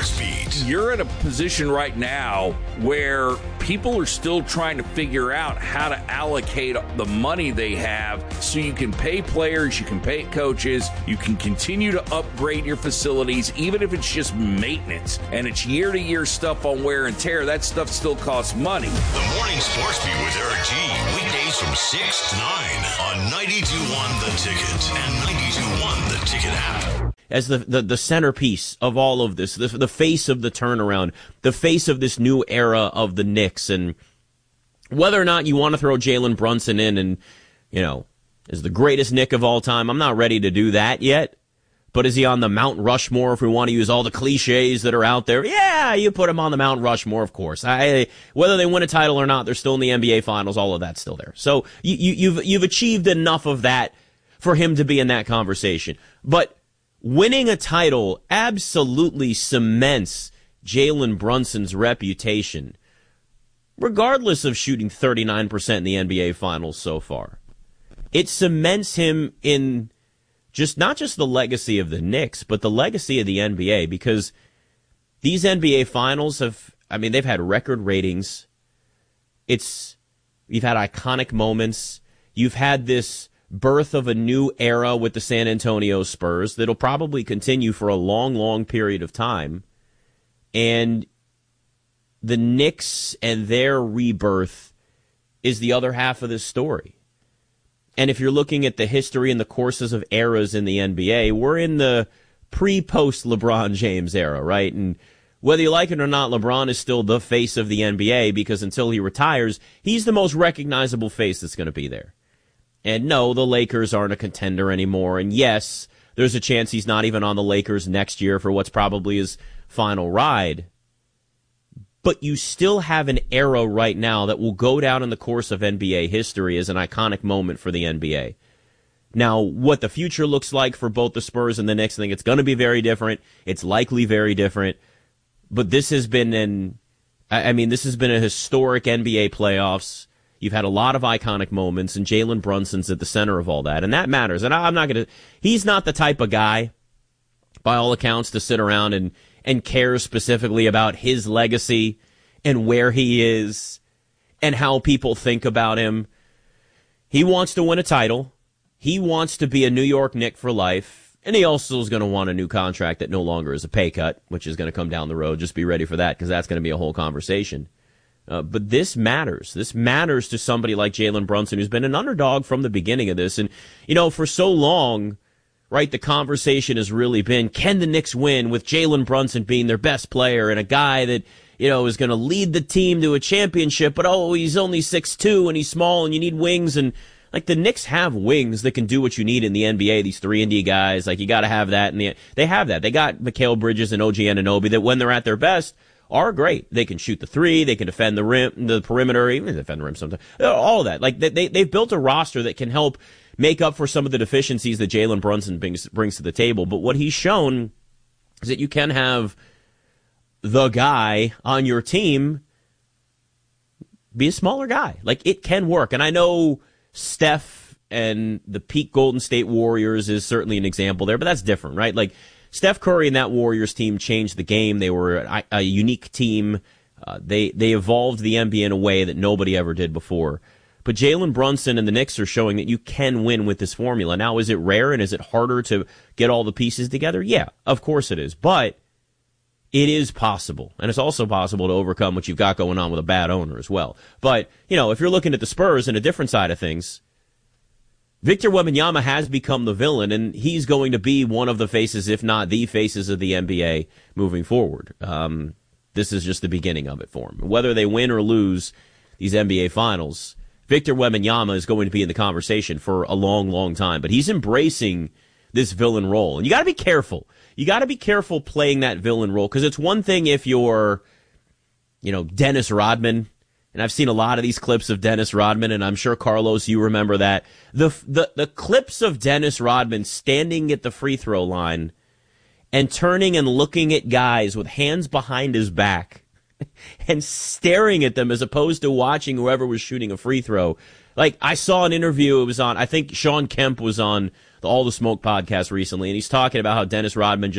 Sports Beat. You're at a position right now where people are still trying to figure out how to allocate the money they have so you can pay players, you can pay coaches, you can continue to upgrade your facilities, even if it's just maintenance and it's year-to-year stuff on wear and tear. That stuff still costs money. The Morning Sports Beat with Eric G. Weekdays from 6 to 9 on 92.1 The Ticket and 92.1 The Ticket app. As the centerpiece of all of this, the face of the turnaround, the face of this new era of the Knicks, and whether or not you want to throw Jalen Brunson in and, is the greatest Knick of all time, I'm not ready to do that yet. But is he on the Mount Rushmore if we want to use all the cliches that are out there? Yeah, you put him on the Mount Rushmore, of course. Whether they win a title or not, they're still in the NBA Finals, all of that's still there. So you've achieved enough of that for him to be in that conversation. But winning a title absolutely cements Jalen Brunson's reputation, regardless of shooting 39% in the NBA Finals so far. It cements him in not just the legacy of the Knicks, but the legacy of the NBA, because these NBA Finals they've had record ratings. You've had iconic moments. You've had this birth of a new era with the San Antonio Spurs that'll probably continue for a long, long period of time. And the Knicks and their rebirth is the other half of this story. And if you're looking at the history and the courses of eras in the NBA, we're in the pre-post LeBron James era, right? And whether you like it or not, LeBron is still the face of the NBA because until he retires, he's the most recognizable face that's going to be there. And no, the Lakers aren't a contender anymore. And yes, there's a chance he's not even on the Lakers next year for what's probably his final ride. But you still have an era right now that will go down in the course of NBA history as an iconic moment for the NBA. Now, what the future looks like for both the Spurs and the Knicks, I think it's going to be very different. It's likely very different. But this has been this has been a historic NBA playoffs. You've had a lot of iconic moments, and Jalen Brunson's at the center of all that, and that matters. And he's not the type of guy, by all accounts, to sit around and care specifically about his legacy and where he is and how people think about him. He wants to win a title. He wants to be a New York Knick for life, and he also is going to want a new contract that no longer is a pay cut, which is going to come down the road. Just be ready for that, because that's going to be a whole conversation. But this matters. This matters to somebody like Jalen Brunson, who's been an underdog from the beginning of this. And, for so long, right, the conversation has really been, can the Knicks win with Jalen Brunson being their best player and a guy that, is going to lead the team to a championship, but, he's only 6'2", and he's small, and you need wings. And, the Knicks have wings that can do what you need in the NBA, these 3-and-D guys. You got to have that. They have that. They got Mikal Bridges and OG Anunoby that, when they're at their best, are great. They can shoot the three. They can defend the rim, the perimeter, even defend the rim sometimes. All of that. They've built a roster that can help make up for some of the deficiencies that Jalen Brunson brings to the table. But what he's shown is that you can have the guy on your team be a smaller guy. It can work. And I know Steph and the peak Golden State Warriors is certainly an example there, but that's different, right? Steph Curry and that Warriors team changed the game. They were a unique team. They evolved the NBA in a way that nobody ever did before. But Jalen Brunson and the Knicks are showing that you can win with this formula. Now, is it rare and is it harder to get all the pieces together? Yeah, of course it is. But it is possible. And it's also possible to overcome what you've got going on with a bad owner as well. But, if you're looking at the Spurs and a different side of things, Victor Wembanyama has become the villain, and he's going to be one of the faces, if not the faces, of the NBA moving forward. This is just the beginning of it for him. Whether they win or lose these NBA Finals, Victor Wembanyama is going to be in the conversation for a long, long time. But he's embracing this villain role. And you got to be careful. You got to be careful playing that villain role, because it's one thing if you're, Dennis Rodman. And I've seen a lot of these clips of Dennis Rodman, and I'm sure, Carlos, you remember that. The clips of Dennis Rodman standing at the free throw line and turning and looking at guys with hands behind his back and staring at them as opposed to watching whoever was shooting a free throw. I saw an interview, it was on, I think Sean Kemp was on the All the Smoke podcast recently, and he's talking about how Dennis Rodman